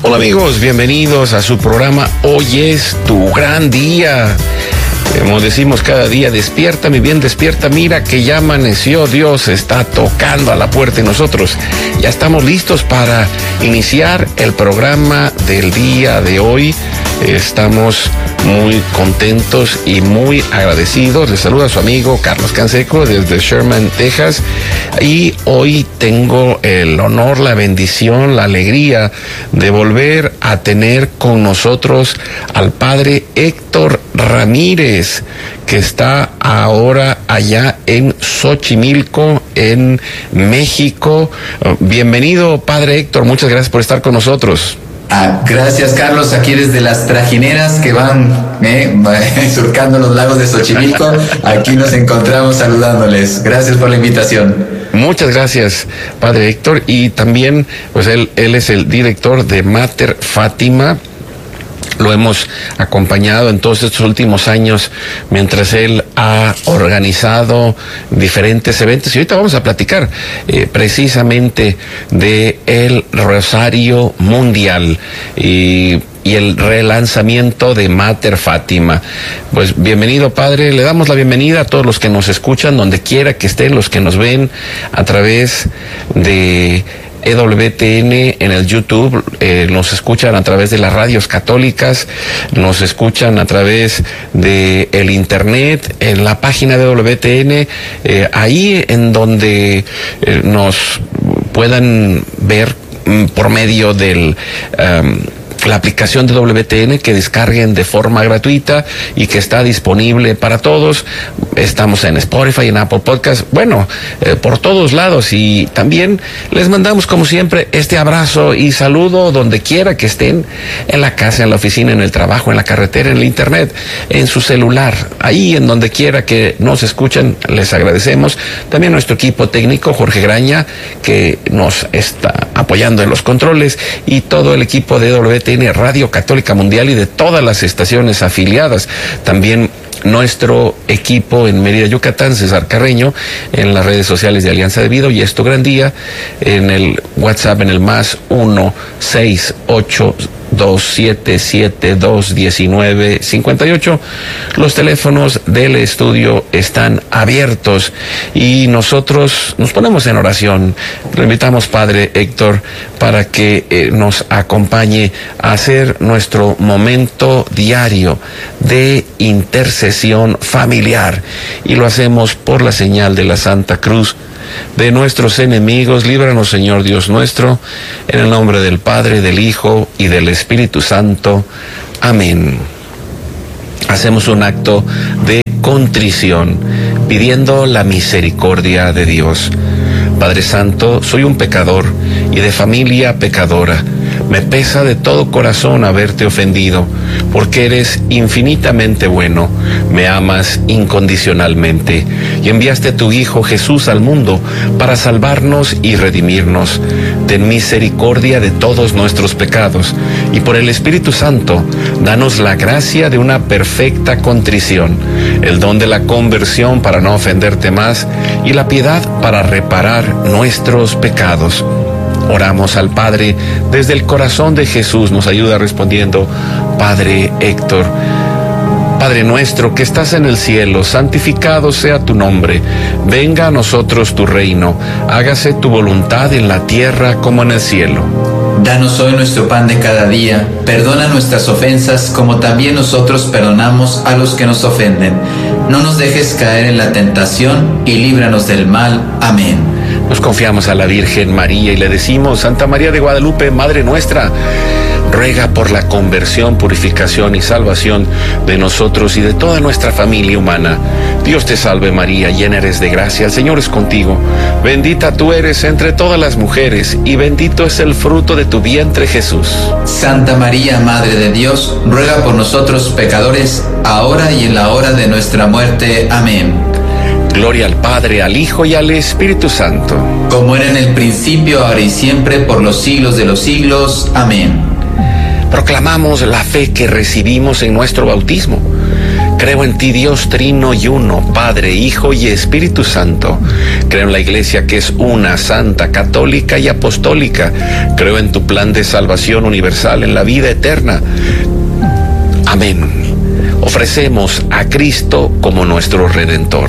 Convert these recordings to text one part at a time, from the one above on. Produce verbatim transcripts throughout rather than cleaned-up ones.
Hola amigos, bienvenidos a su programa Hoy es tu gran día. Como decimos cada día, despierta, mi bien, despierta, mira que ya amaneció, Dios está tocando a la puerta y nosotros ya estamos listos para iniciar el programa del día de hoy. Estamos muy contentos y muy agradecidos. Les saluda su amigo Carlos Canseco desde Sherman, Texas. Y hoy tengo el honor, la bendición, la alegría de volver a tener con nosotros al padre Héctor Ramírez, que está ahora allá en Xochimilco, en México. Bienvenido, padre Héctor, muchas gracias por estar con nosotros. Ah, gracias, Carlos, aquí desde las trajineras que van eh, surcando los lagos de Xochimilco. Aquí nos encontramos saludándoles. Gracias por la invitación. Muchas gracias, padre Héctor. Y también, pues él, él es el director de Mater Fátima. Lo hemos acompañado en todos estos últimos años mientras él ha organizado diferentes eventos. Y ahorita vamos a platicar eh, precisamente de el Rosario Mundial y, y el relanzamiento de Mater Fátima. Pues bienvenido, padre. Le damos la bienvenida a todos los que nos escuchan, donde quiera que estén, los que nos ven a través de E W T N en el YouTube, eh, nos escuchan a través de las radios católicas, nos escuchan a través de el internet, en la página de E W T N, eh, ahí en donde eh, nos puedan ver mm, por medio del um, la aplicación de E W T N, que descarguen de forma gratuita y que está disponible para todos. Estamos en Spotify, en Apple Podcast, bueno, eh, por todos lados. Y también les mandamos, como siempre, este abrazo y saludo donde quiera que estén, en la casa, en la oficina, en el trabajo, en la carretera, en el internet, en su celular, ahí en donde quiera que nos escuchen, les agradecemos. También nuestro equipo técnico, Jorge Graña, que nos está apoyando en los controles, y todo el equipo de E W T N Radio Católica Mundial y de todas las estaciones afiliadas. También nuestro equipo en Mérida, Yucatán, César Carreño, en las redes sociales de Alianza de Vida y Es Tu Gran Día, en el WhatsApp en el más uno seis ocho dos siete siete dos diecinueve cincuenta y ocho. Los teléfonos del estudio están abiertos y nosotros nos ponemos en oración. Lo invitamos, padre Héctor, para que eh, nos acompañe a hacer nuestro momento diario de intercesión familiar, y lo hacemos por la señal de la Santa Cruz de nuestros enemigos. Líbranos, Señor Dios nuestro, en el nombre del Padre, del Hijo y del Espíritu Santo. Amén. Hacemos un acto de contrición, pidiendo la misericordia de Dios. Padre Santo, soy un pecador y de familia pecadora. Me pesa de todo corazón haberte ofendido, porque eres infinitamente bueno, me amas incondicionalmente, y enviaste a tu Hijo Jesús al mundo para salvarnos y redimirnos. Ten misericordia de todos nuestros pecados, y por el Espíritu Santo, danos la gracia de una perfecta contrición, el don de la conversión para no ofenderte más, y la piedad para reparar nuestros pecados. Oramos al Padre desde el corazón de Jesús. Nos ayuda respondiendo, Padre Héctor. Padre nuestro que estás en el cielo, santificado sea tu nombre. Venga a nosotros tu reino. Hágase tu voluntad en la tierra como en el cielo. Danos hoy nuestro pan de cada día. Perdona nuestras ofensas como también nosotros perdonamos a los que nos ofenden. No nos dejes caer en la tentación y líbranos del mal. Amén. Nos confiamos a la Virgen María y le decimos, Santa María de Guadalupe, Madre nuestra, ruega por la conversión, purificación y salvación de nosotros y de toda nuestra familia humana. Dios te salve María, llena eres de gracia, el Señor es contigo. Bendita tú eres entre todas las mujeres y bendito es el fruto de tu vientre, Jesús. Santa María, Madre de Dios, ruega por nosotros pecadores, ahora y en la hora de nuestra muerte. Amén. Gloria al Padre, al Hijo y al Espíritu Santo. Como era en el principio, ahora y siempre, por los siglos de los siglos. Amén. Proclamamos la fe que recibimos en nuestro bautismo. Creo en ti, Dios trino y uno, Padre, Hijo y Espíritu Santo. Creo en la Iglesia que es una, santa, católica y apostólica. Creo en tu plan de salvación universal en la vida eterna. Amén. Ofrecemos a Cristo como nuestro Redentor.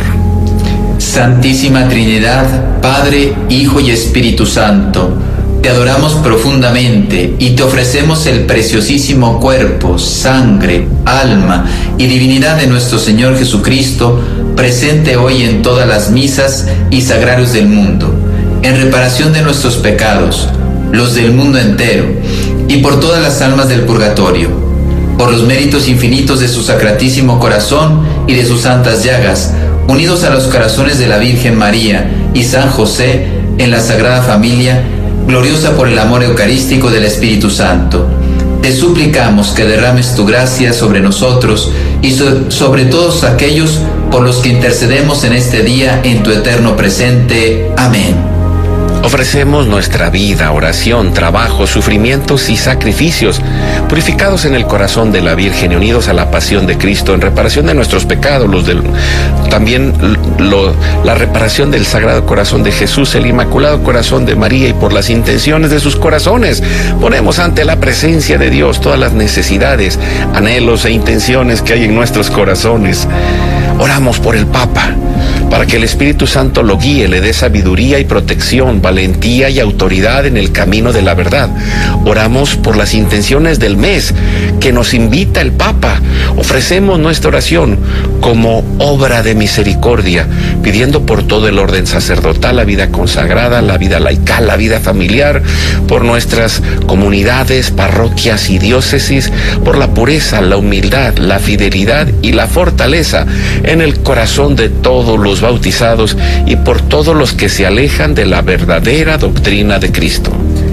Santísima Trinidad, Padre, Hijo y Espíritu Santo, te adoramos profundamente y te ofrecemos el preciosísimo cuerpo, sangre, alma y divinidad de nuestro Señor Jesucristo, presente hoy en todas las misas y sagrarios del mundo, en reparación de nuestros pecados, los del mundo entero, y por todas las almas del purgatorio, por los méritos infinitos de su sacratísimo corazón y de sus santas llagas, unidos a los corazones de la Virgen María y San José en la Sagrada Familia, gloriosa por el amor eucarístico del Espíritu Santo. Te suplicamos que derrames tu gracia sobre nosotros y so- sobre todos aquellos por los que intercedemos en este día en tu eterno presente. Amén. Ofrecemos nuestra vida, oración, trabajo, sufrimientos y sacrificios, purificados en el corazón de la Virgen y unidos a la pasión de Cristo en reparación de nuestros pecados, los del, también lo, la reparación del Sagrado Corazón de Jesús, el Inmaculado Corazón de María, y por las intenciones de sus corazones. Ponemos ante la presencia de Dios todas las necesidades, anhelos e intenciones que hay en nuestros corazones. Oramos por el Papa, para que el Espíritu Santo lo guíe, le dé sabiduría y protección, valentía y autoridad en el camino de la verdad. Oramos por las intenciones del mes que nos invita el Papa. Ofrecemos nuestra oración como obra de misericordia, pidiendo por todo el orden sacerdotal, la vida consagrada, la vida laical, la vida familiar, por nuestras comunidades, parroquias y diócesis, por la pureza, la humildad, la fidelidad y la fortaleza en el corazón de todos los bautizados y por todos los que se alejan de la verdadera doctrina de Cristo.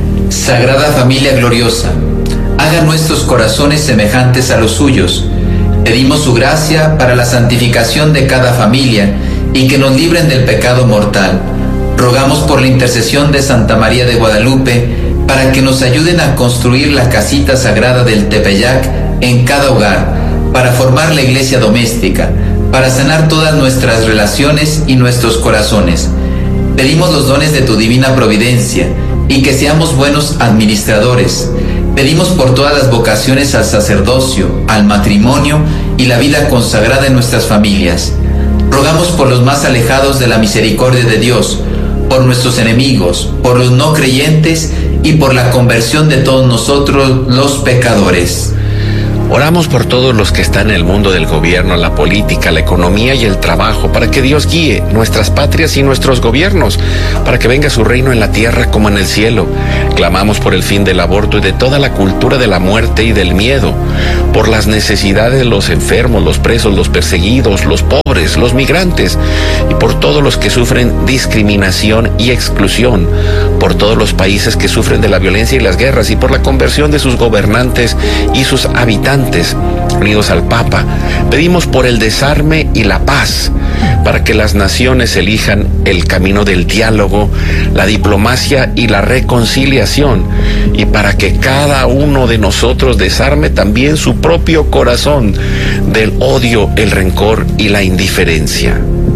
Sagrada Familia gloriosa, haga nuestros corazones semejantes a los suyos. Pedimos su gracia para la santificación de cada familia y que nos libren del pecado mortal. Rogamos por la intercesión de Santa María de Guadalupe para que nos ayuden a construir la casita sagrada del Tepeyac en cada hogar, para formar la iglesia doméstica, para sanar todas nuestras relaciones y nuestros corazones. Pedimos los dones de tu divina providencia y que seamos buenos administradores. Pedimos por todas las vocaciones al sacerdocio, al matrimonio y la vida consagrada en nuestras familias. Rogamos por los más alejados de la misericordia de Dios, por nuestros enemigos, por los no creyentes y por la conversión de todos nosotros los pecadores. Oramos por todos los que están en el mundo del gobierno, la política, la economía y el trabajo, para que Dios guíe nuestras patrias y nuestros gobiernos, para que venga su reino en la tierra como en el cielo. Clamamos por el fin del aborto y de toda la cultura de la muerte y del miedo, por las necesidades de los enfermos, los presos, los perseguidos, los pobres, los migrantes, y por todos los que sufren discriminación y exclusión, por todos los países que sufren de la violencia y las guerras, y por la conversión de sus gobernantes y sus habitantes. Unidos al Papa, pedimos por el desarme y la paz, para que las naciones elijan el camino del diálogo, la diplomacia y la reconciliación, y para que cada uno de nosotros desarme también su propio corazón del odio, el rencor y la indiferencia.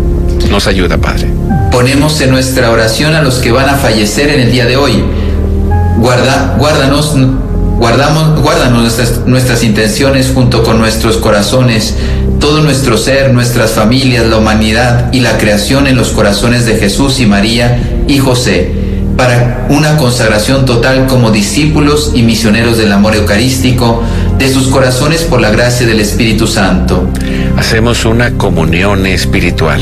Nos ayuda, Padre. Ponemos en nuestra oración a los que van a fallecer en el día de hoy. Guarda, guárdanos, guardamos, guárdanos nuestras, nuestras intenciones junto con nuestros corazones, todo nuestro ser, nuestras familias, la humanidad y la creación en los corazones de Jesús y María y José, para una consagración total como discípulos y misioneros del amor eucarístico de sus corazones por la gracia del Espíritu Santo. Hacemos una comunión espiritual.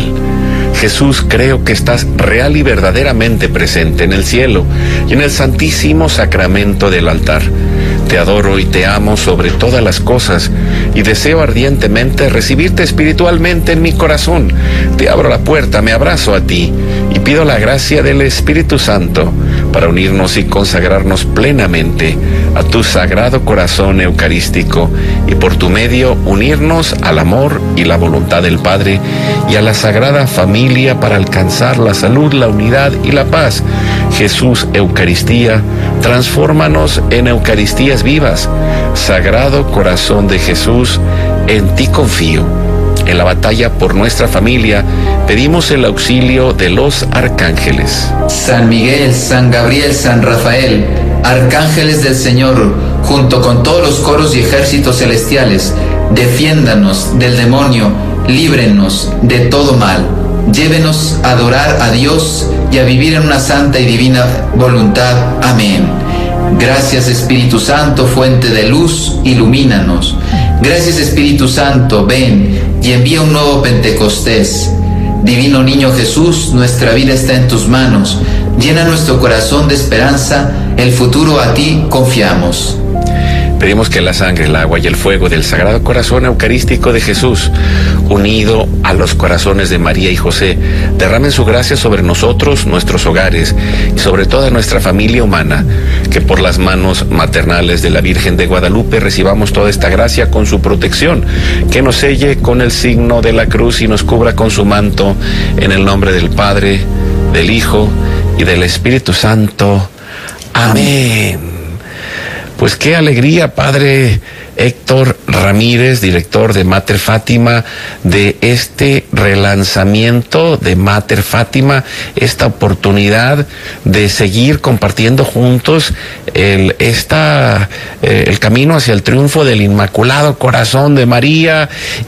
Jesús, creo que estás real y verdaderamente presente en el cielo y en el santísimo sacramento del altar. Te adoro y te amo sobre todas las cosas y deseo ardientemente recibirte espiritualmente en mi corazón. Te abro la puerta, me abrazo a ti y pido la gracia del Espíritu Santo para unirnos y consagrarnos plenamente a tu sagrado corazón eucarístico y por tu medio unirnos al amor y la voluntad del Padre y a la Sagrada Familia para alcanzar la salud, la unidad y la paz. Jesús, Eucaristía, transfórmanos en Eucaristías vivas. Sagrado Corazón de Jesús, en ti confío. En la batalla por nuestra familia, pedimos el auxilio de los arcángeles. San Miguel, San Gabriel, San Rafael, arcángeles del Señor, junto con todos los coros y ejércitos celestiales, defiéndanos del demonio, líbrenos de todo mal, llévenos a adorar a Dios y a vivir en una santa y divina voluntad. Amén. Gracias, Espíritu Santo, fuente de luz, ilumínanos. Gracias, Espíritu Santo, ven y envía un nuevo Pentecostés. Divino Niño Jesús, nuestra vida está en tus manos. Llena nuestro corazón de esperanza, el futuro a ti confiamos. Pedimos que la sangre, el agua y el fuego del Sagrado Corazón Eucarístico de Jesús, unido a los corazones de María y José, derramen su gracia sobre nosotros, nuestros hogares y sobre toda nuestra familia humana. Que por las manos maternales de la Virgen de Guadalupe recibamos toda esta gracia con su protección. Que nos selle con el signo de la cruz y nos cubra con su manto. En el nombre del Padre, del Hijo y del Espíritu Santo. Amén. Pues qué alegría, Padre Héctor Ramírez, director de Mater Fátima, de este relanzamiento de Mater Fátima, esta oportunidad de seguir compartiendo juntos el, esta, eh, el camino hacia el triunfo del Inmaculado Corazón de María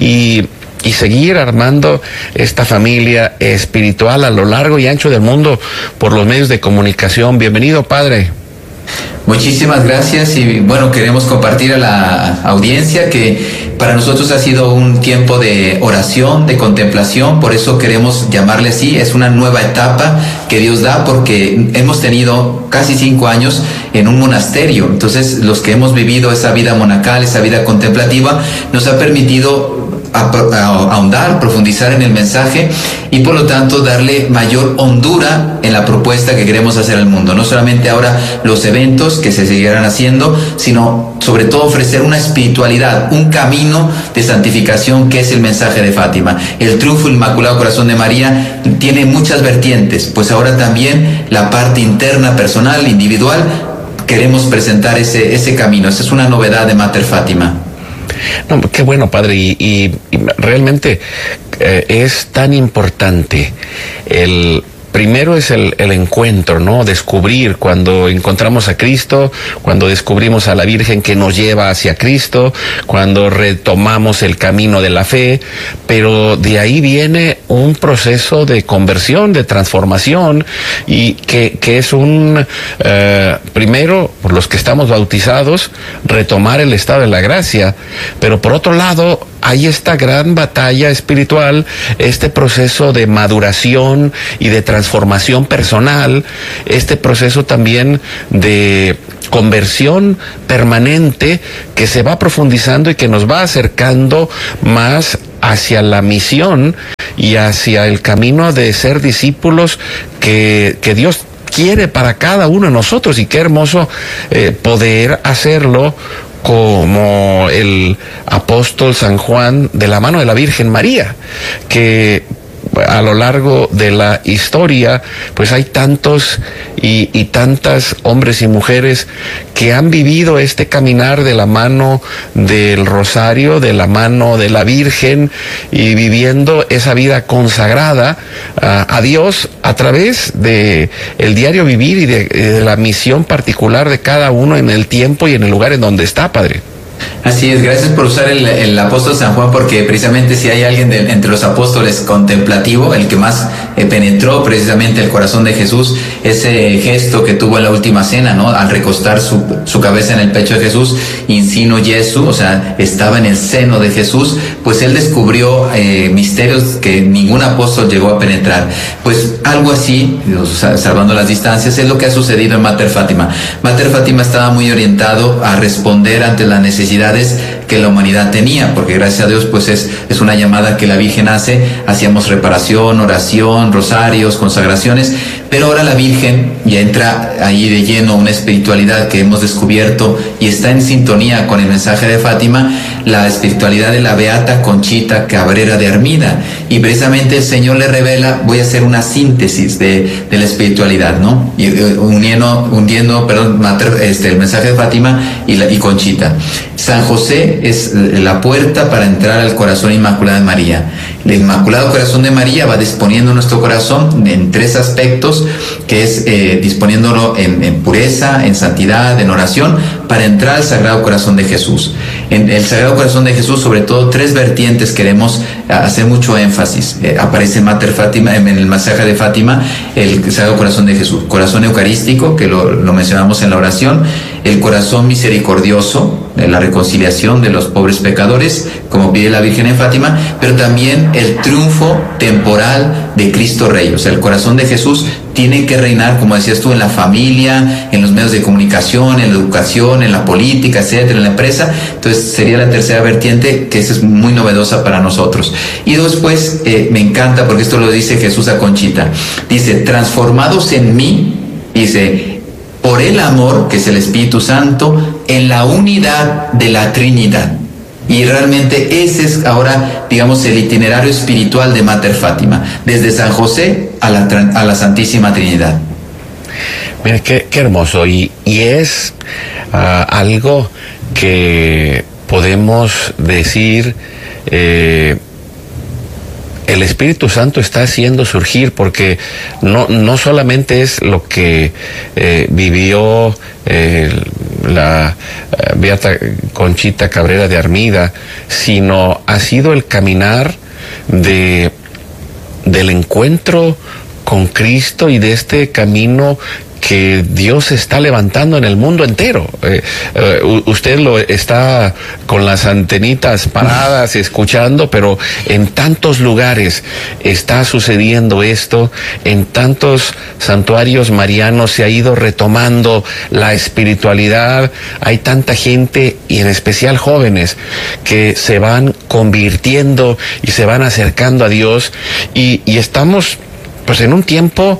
y y seguir armando esta familia espiritual a lo largo y ancho del mundo por los medios de comunicación. Bienvenido, Padre. Muchísimas gracias y bueno, queremos compartir a la audiencia que para nosotros ha sido un tiempo de oración, de contemplación, por eso queremos llamarle así, es una nueva etapa que Dios da porque hemos tenido casi cinco años en un monasterio, entonces los que hemos vivido esa vida monacal, esa vida contemplativa, nos ha permitido a, a ahondar, profundizar en el mensaje y por lo tanto darle mayor hondura en la propuesta que queremos hacer al mundo. No solamente ahora los eventos que se seguirán haciendo, sino sobre todo ofrecer una espiritualidad, un camino de santificación que es el mensaje de Fátima. El triunfo del Inmaculado Corazón de María tiene muchas vertientes, pues ahora también la parte interna, personal, individual, queremos presentar ese, ese camino. Esa es una novedad de Mater Fátima. No, qué bueno, Padre, y, y, y realmente eh, es tan importante el... Primero es el, el encuentro, ¿no? Descubrir cuando encontramos a Cristo, cuando descubrimos a la Virgen que nos lleva hacia Cristo, cuando retomamos el camino de la fe, pero de ahí viene un proceso de conversión, de transformación, y que, que es un, eh, primero, por los que estamos bautizados, retomar el estado de la gracia, pero por otro lado, hay esta gran batalla espiritual, este proceso de maduración y de transformación personal, este proceso también de conversión permanente que se va profundizando y que nos va acercando más hacia la misión y hacia el camino de ser discípulos que, que Dios quiere para cada uno de nosotros. Y qué hermoso eh, poder hacerlo como el apóstol San Juan de la mano de la Virgen María, que a lo largo de la historia pues hay tantos y, y tantas hombres y mujeres que han vivido este caminar de la mano del rosario, de la mano de la Virgen y viviendo esa vida consagrada a, a Dios a través de el diario vivir y de, de la misión particular de cada uno en el tiempo y en el lugar en donde está, Padre. Así es, gracias por usar el, el apóstol San Juan, porque precisamente si hay alguien de, entre los apóstoles contemplativo, el que más eh, penetró precisamente el corazón de Jesús, ese gesto que tuvo en la última cena, ¿no? Al recostar su, su cabeza en el pecho de Jesús, insino Jesu, o sea, estaba en el seno de Jesús, pues él descubrió eh, misterios que ningún apóstol llegó a penetrar. Pues algo así, salvando las distancias, es lo que ha sucedido en Mater Fátima. Mater Fátima estaba muy orientado a responder ante las necesidades que la humanidad tenía, porque gracias a Dios pues es, es una llamada que la Virgen hace, hacíamos reparación, oración, rosarios, consagraciones, pero ahora la Virgen ya entra ahí de lleno una espiritualidad que hemos descubierto y está en sintonía con el mensaje de Fátima, la espiritualidad de la Beata Conchita Cabrera de Armida, y precisamente el Señor le revela, voy a hacer una síntesis de, de la espiritualidad, ¿no? Y, uniendo, hundiendo, perdón, mater, este, el mensaje de Fátima y, la, y Conchita. San José es la puerta para entrar al corazón inmaculado de María. El Inmaculado Corazón de María va disponiendo nuestro corazón en tres aspectos, que es eh, disponiéndolo en, en pureza, en santidad, en oración, para entrar al Sagrado Corazón de Jesús. En el Sagrado Corazón de Jesús, sobre todo, tres vertientes queremos hacer mucho énfasis. Eh, aparece en Mater Fátima, en el mensaje de Fátima, el Sagrado Corazón de Jesús. Corazón eucarístico, que lo, lo mencionamos en la oración, el corazón misericordioso, de la reconciliación de los pobres pecadores, como pide la Virgen en Fátima, pero también el triunfo temporal de Cristo Rey. O sea, el corazón de Jesús tiene que reinar, como decías tú, en la familia, en los medios de comunicación, en la educación, en la política, etcétera, en la empresa. Entonces sería la tercera vertiente, que esa es muy novedosa para nosotros. Y después, eh, me encanta, porque esto lo dice Jesús a Conchita, dice, transformados en mí, dice, por el amor, que es el Espíritu Santo, en la unidad de la Trinidad. Y realmente ese es ahora, digamos, el itinerario espiritual de Mater Fátima, desde San José a la, a la Santísima Trinidad. Mira, qué, qué hermoso. Y, y es uh, algo que podemos decir, eh, el Espíritu Santo está haciendo surgir, porque no, no solamente es lo que eh, vivió eh, la eh, Beata Conchita Cabrera de Armida, sino ha sido el caminar de del encuentro con Cristo y de este camino que Dios está levantando en el mundo entero. Eh, eh, usted lo está con las antenitas paradas escuchando, pero en tantos lugares está sucediendo esto, en tantos santuarios marianos se ha ido retomando la espiritualidad, hay tanta gente, y en especial jóvenes, que se van convirtiendo y se van acercando a Dios, y, y estamos pues en un tiempo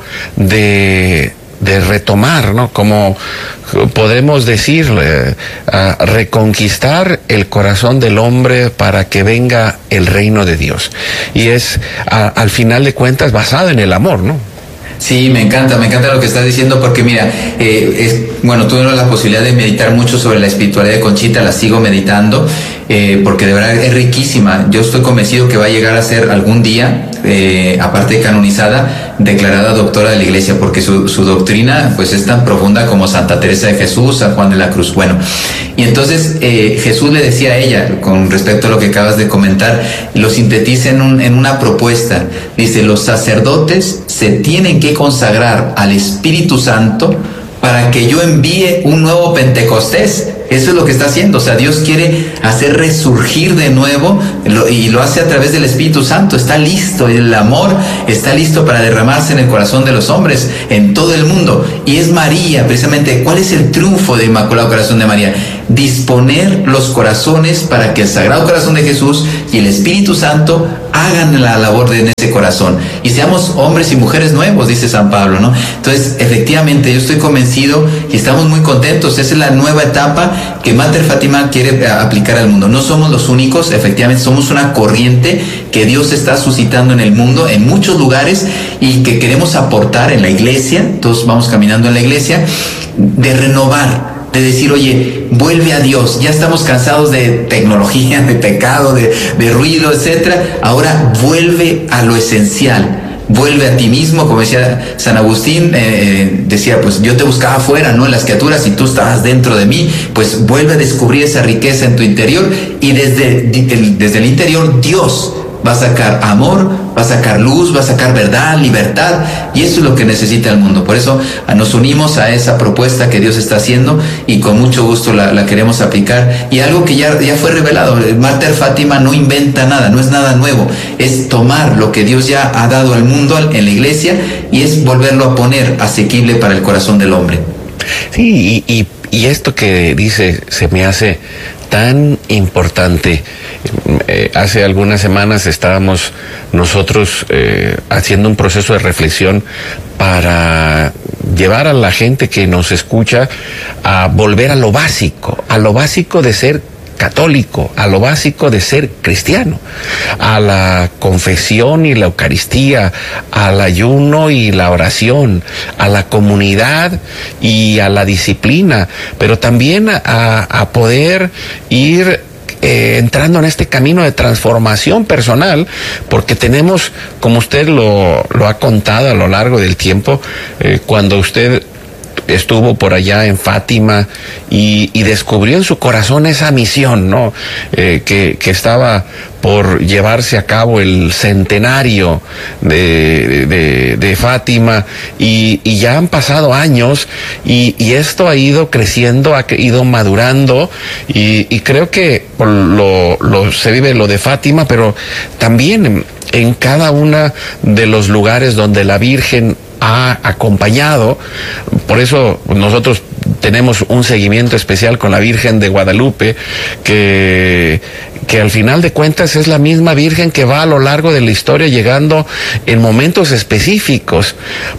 de de retomar, ¿no? Como podemos decir, eh, a reconquistar el corazón del hombre para que venga el reino de Dios. Y es, a, al final de cuentas, basado en el amor, ¿no? Sí, me encanta, me encanta lo que estás diciendo, porque mira, eh, es, bueno, tuve la posibilidad de meditar mucho sobre la espiritualidad de Conchita, la sigo meditando, eh, porque de verdad es riquísima. Yo estoy convencido que va a llegar a ser algún día, eh, aparte de canonizada, declarada doctora de la Iglesia, porque su, su doctrina pues es tan profunda como Santa Teresa de Jesús, San Juan de la Cruz. Bueno, y entonces eh, Jesús le decía a ella, con respecto a lo que acabas de comentar, lo sintetiza en, un, en una propuesta. Dice, los sacerdotes se tienen que consagrar al Espíritu Santo para que yo envíe un nuevo Pentecostés. Eso es lo que está haciendo. O sea, Dios quiere hacer resurgir de nuevo, lo, y lo hace a través del Espíritu Santo. Está listo, el amor está listo para derramarse en el corazón de los hombres en todo el mundo. Y es María, precisamente. ¿Cuál es el triunfo de Inmaculado Corazón de María? Disponer los corazones para que el Sagrado Corazón de Jesús y el Espíritu Santo hagan la labor de en ese corazón y seamos hombres y mujeres nuevos, dice San Pablo, ¿no? Entonces, efectivamente, yo estoy convencido y estamos muy contentos. Esa es la nueva etapa que Mater Fátima quiere aplicar al mundo. No somos los únicos, efectivamente, somos una corriente que Dios está suscitando en el mundo, en muchos lugares, y que queremos aportar en la iglesia. Todos vamos caminando en la iglesia, de renovar, de decir, oye, vuelve a Dios. Ya estamos cansados de tecnología, de pecado, de, de ruido, etcétera. Ahora vuelve a lo esencial. Vuelve a ti mismo, como decía San Agustín, eh, decía, pues yo te buscaba afuera, no en las criaturas, y tú estabas dentro de mí. Pues vuelve a descubrir esa riqueza en tu interior, y desde, desde el interior Dios va a sacar amor, va a sacar luz, va a sacar verdad, libertad, y eso es lo que necesita el mundo. Por eso nos unimos a esa propuesta que Dios está haciendo, y con mucho gusto la, la queremos aplicar. Y algo que ya, ya fue revelado, Mater Fátima no inventa nada, no es nada nuevo, es tomar lo que Dios ya ha dado al mundo en la iglesia, y es volverlo a poner asequible para el corazón del hombre. Sí, y, y, y esto que dice se me hace tan importante. Eh, hace algunas semanas estábamos nosotros eh, haciendo un proceso de reflexión para llevar a la gente que nos escucha a volver a lo básico, a lo básico de ser católico, a lo básico de ser cristiano, a la confesión y la Eucaristía, al ayuno y la oración, a la comunidad y a la disciplina, pero también a, a poder ir Eh, entrando en este camino de transformación personal, porque tenemos, como usted lo, lo ha contado a lo largo del tiempo, eh, cuando usted estuvo por allá en Fátima y, y descubrió en su corazón esa misión, ¿no? Eh, que, que estaba por llevarse a cabo el centenario de, de, de Fátima y, y ya han pasado años y, y esto ha ido creciendo, ha ido madurando y, y creo que lo, lo, se vive lo de Fátima, pero también en, en cada uno de los lugares donde la Virgen ha acompañado. Por eso nosotros tenemos un seguimiento especial con la Virgen de Guadalupe, que, que al final de cuentas es la misma Virgen que va a lo largo de la historia llegando en momentos específicos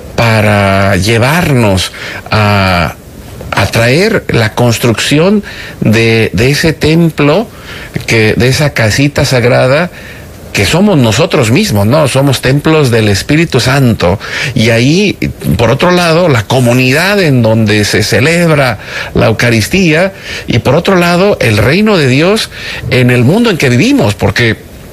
para llevarnos a, a traer la construcción de, de ese templo, que, de esa casita sagrada, que somos nosotros mismos, ¿no? Somos templos del Espíritu Santo. Y ahí, por otro lado, la comunidad en donde se celebra la Eucaristía, y por otro lado, el reino de Dios en el mundo en que vivimos, porque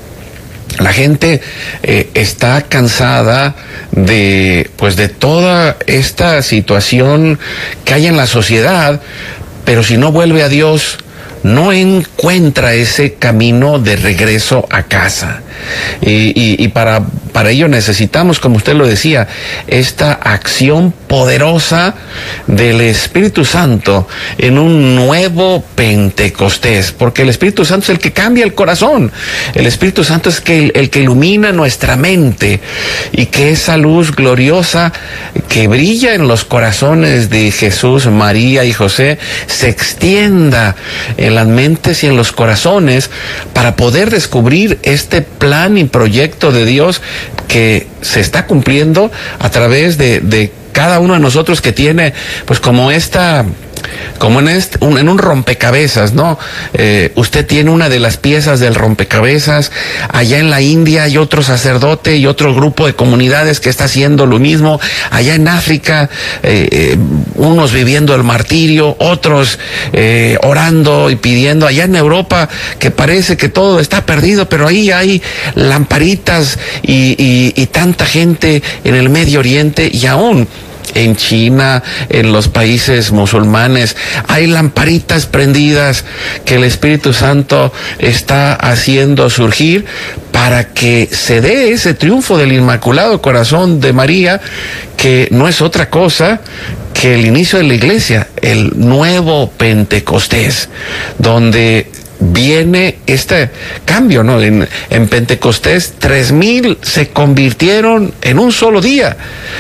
la gente eh, está cansada de, pues, de toda esta situación que hay en la sociedad, pero si no vuelve a Dios, no encuentra ese camino de regreso a casa. Y, y, y para, para ello necesitamos, como usted lo decía, esta acción poderosa del Espíritu Santo en un nuevo Pentecostés, porque el Espíritu Santo es el que cambia el corazón. El Espíritu Santo es que el, el que ilumina nuestra mente, y que esa luz gloriosa que brilla en los corazones de Jesús, María y José se extienda en las mentes y en los corazones para poder descubrir este plan y proyecto de Dios que se está cumpliendo a través de, de cada uno de nosotros, que tiene pues como esta, como en este, un, en un rompecabezas, ¿no? Eh, usted tiene una de las piezas del rompecabezas. Allá en la India hay otro sacerdote y otro grupo de comunidades que está haciendo lo mismo. Allá en África, eh, eh, unos viviendo el martirio, otros eh, orando y pidiendo. Allá en Europa, que parece que todo está perdido, pero ahí hay lamparitas y, y, y tanta gente en el Medio Oriente, y aún en China, en los países musulmanes, hay lamparitas prendidas que el Espíritu Santo está haciendo surgir para que se dé ese triunfo del Inmaculado Corazón de María, que no es otra cosa que el inicio de la iglesia, el nuevo Pentecostés, donde viene este cambio, ¿no? En, en Pentecostés, tres mil se convirtieron en un solo día.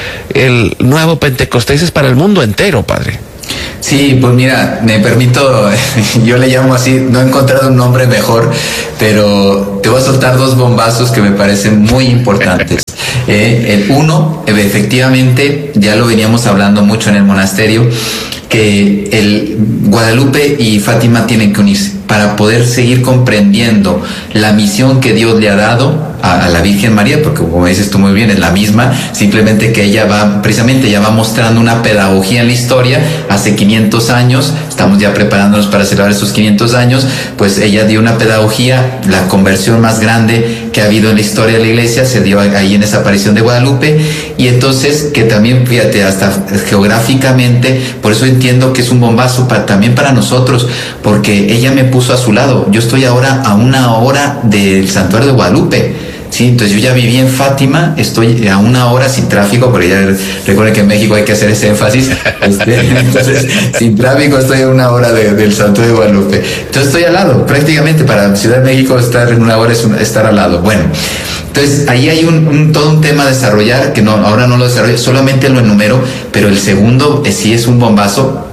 El nuevo Pentecostés es para el mundo entero, padre. Sí, pues mira, me permito, yo le llamo así, no he encontrado un nombre mejor, pero te voy a soltar dos bombazos que me parecen muy importantes. Eh, el uno, efectivamente, ya lo veníamos hablando mucho en el monasterio, que el Guadalupe y Fátima tienen que unirse para poder seguir comprendiendo la misión que Dios le ha dado a, a la Virgen María, porque como dices tú muy bien, es la misma, simplemente que ella va, precisamente ella va mostrando una pedagogía en la historia. Hace quinientos años, estamos ya preparándonos para celebrar esos quinientos años, pues ella dio una pedagogía. La conversión más grande que ha habido en la historia de la iglesia se dio ahí en esa aparición de Guadalupe, y entonces que también, fíjate, hasta geográficamente, por eso entiendo que es un bombazo para, también para nosotros, porque ella me puso a su lado. Yo estoy ahora a una hora del santuario de Guadalupe. Sí, entonces yo ya viví en Fátima, estoy a una hora sin tráfico, porque ya recuerden que en México hay que hacer ese énfasis. Este, entonces, sin tráfico estoy a una hora de, del Santuario de Guadalupe. Entonces estoy al lado, prácticamente para Ciudad de México estar en una hora es un, estar al lado. Bueno, entonces ahí hay un, un todo un tema a desarrollar, que no, ahora no lo desarrollo, solamente lo enumero, pero el segundo eh, sí es un bombazo.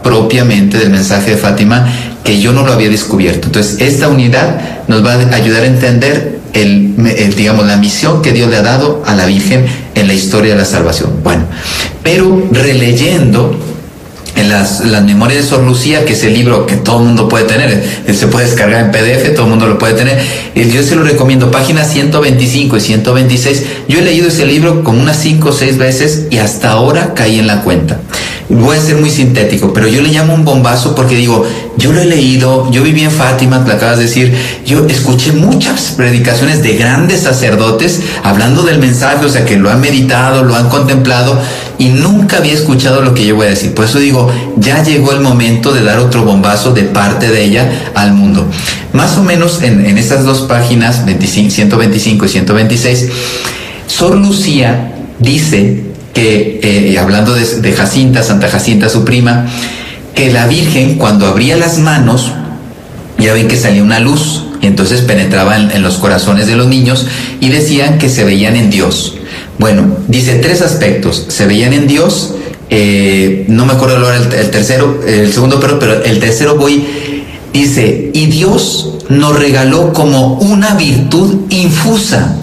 propiamente del mensaje de Fátima que yo no lo había descubierto. Entonces, esta unidad nos va a ayudar a entender el, el, digamos, la misión que Dios le ha dado a la Virgen en la historia de la salvación. Bueno, pero releyendo en las, las memorias de Sor Lucía, que es el libro que todo el mundo puede tener, se puede descargar en P D F, todo el mundo lo puede tener, yo se lo recomiendo, páginas ciento veinticinco y ciento veintiséis, yo he leído ese libro como unas cinco o seis veces y hasta ahora caí en la cuenta. Voy a ser muy sintético, pero yo le llamo un bombazo porque digo, yo lo he leído, yo viví en Fátima, te acabas de decir, yo escuché muchas predicaciones de grandes sacerdotes hablando del mensaje, o sea, que lo han meditado, lo han contemplado, y nunca había escuchado lo que yo voy a decir. Por eso digo, ya llegó el momento de dar otro bombazo de parte de ella al mundo. Más o menos en, en esas dos páginas, veinticinco, ciento veinticinco y ciento veintiséis, Sor Lucía dice que, eh, hablando de, de Jacinta, Santa Jacinta, su prima, que la Virgen, cuando abría las manos, ya ven que salía una luz, y entonces penetraba en, en los corazones de los niños, y decían que se veían en Dios. Bueno, dice tres aspectos: se veían en Dios, eh, no me acuerdo ahora el, el tercero, el segundo, pero, pero el tercero voy, dice, y Dios nos regaló como una virtud infusa.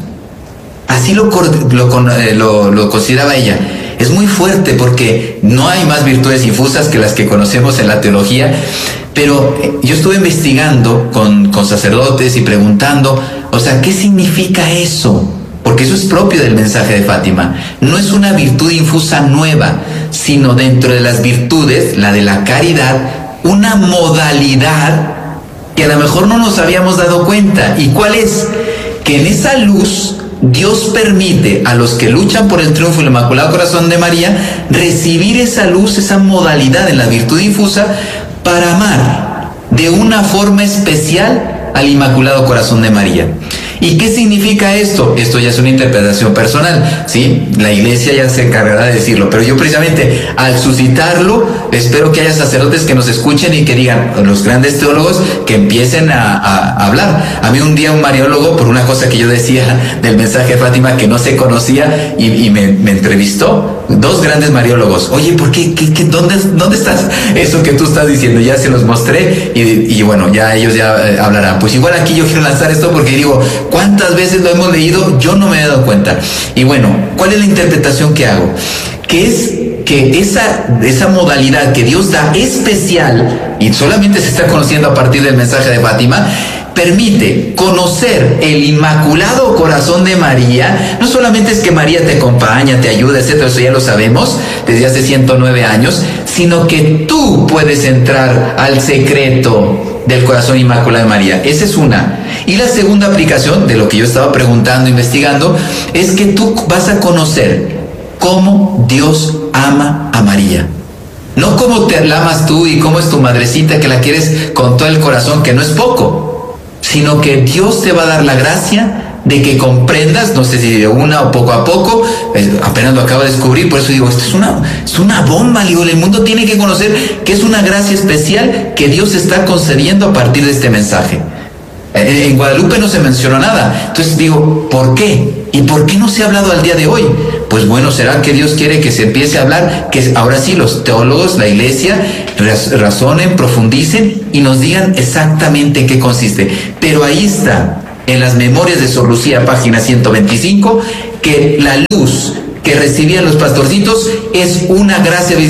Así lo, lo, lo, lo consideraba ella. Es muy fuerte porque no hay más virtudes infusas que las que conocemos en la teología, pero yo estuve investigando con, con sacerdotes y preguntando, o sea, ¿qué significa eso? Porque eso es propio del mensaje de Fátima. No es una virtud infusa nueva, sino dentro de las virtudes, la de la caridad, una modalidad que a lo mejor no nos habíamos dado cuenta. ¿Y cuál es? Que en esa luz Dios permite a los que luchan por el triunfo del Inmaculado Corazón de María recibir esa luz, esa modalidad en la virtud infusa para amar de una forma especial al Inmaculado Corazón de María. ¿Y qué significa esto? Esto ya es una interpretación personal, ¿sí? La Iglesia ya se encargará de decirlo, pero yo precisamente al suscitarlo, espero que haya sacerdotes que nos escuchen y que digan, los grandes teólogos, que empiecen a, a, a hablar. A mí un día un mariólogo, por una cosa que yo decía del mensaje de Fátima que no se conocía, y, y me, me entrevistó, dos grandes mariólogos. Oye, ¿por qué? qué, qué dónde, ¿Dónde estás? Eso que tú estás diciendo, ya se los mostré, y, y bueno, ya ellos ya eh, hablarán. Pues igual aquí yo quiero lanzar esto porque digo, ¿cuántas veces lo hemos leído? Yo no me he dado cuenta. Y bueno, ¿cuál es la interpretación que hago? Que es que esa, esa modalidad que Dios da especial, y solamente se está conociendo a partir del mensaje de Fátima, permite conocer el Inmaculado Corazón de María. No solamente es que María te acompaña, te ayuda, etcétera, eso ya lo sabemos desde hace ciento nueve años, sino que tú puedes entrar al secreto del Corazón Inmaculado de María. Esa es una. Y la segunda aplicación de lo que yo estaba preguntando, investigando, es que tú vas a conocer cómo Dios ama a María. No cómo te la amas tú y cómo es tu madrecita que la quieres con todo el corazón, que no es poco, sino que Dios te va a dar la gracia de que comprendas, no sé si de una o poco a poco, eh, apenas lo acabo de descubrir, por eso digo, esto es una, es una bomba, digo, el mundo tiene que conocer que es una gracia especial que Dios está concediendo a partir de este mensaje. Eh, en Guadalupe no se mencionó nada, entonces digo, ¿por qué? ¿Y por qué no se ha hablado al día de hoy? Pues bueno, será que Dios quiere que se empiece a hablar, que ahora sí los teólogos, la Iglesia, razonen, profundicen y nos digan exactamente en qué consiste. Pero ahí está, en las memorias de Sor Lucía, página ciento veinticinco, que la luz que recibían los pastorcitos es una gracia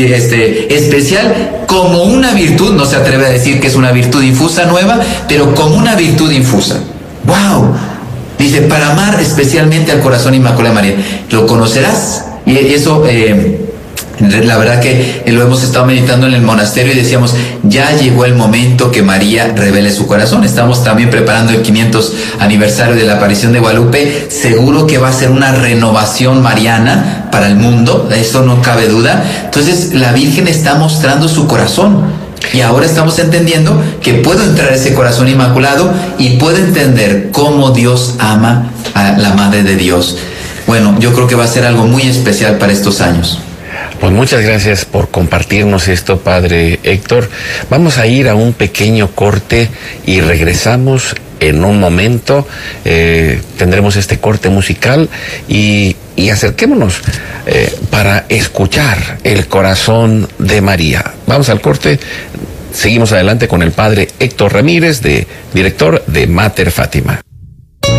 este, especial, como una virtud, no se atreve a decir que es una virtud infusa nueva, pero como una virtud infusa. ¡Wow! Dice, para amar especialmente al Corazón Inmaculado de María. ¿Lo conocerás? Y eso, eh, la verdad que lo hemos estado meditando en el monasterio y decíamos, ya llegó el momento que María revele su corazón. Estamos también preparando el quinientos aniversario de la aparición de Guadalupe. Seguro que va a ser una renovación mariana para el mundo, eso no cabe duda. Entonces la Virgen está mostrando su corazón. Y ahora estamos entendiendo que puedo entrar a ese Corazón Inmaculado y puedo entender cómo Dios ama a la Madre de Dios. Bueno, yo creo que va a ser algo muy especial para estos años. Pues muchas gracias por compartirnos esto, Padre Héctor. Vamos a ir a un pequeño corte y regresamos en un momento. Eh, tendremos este corte musical y, y acerquémonos. Eh, para escuchar el corazón de María. Vamos al corte. Seguimos adelante con el padre Héctor Ramírez, de, director de Mater Fátima.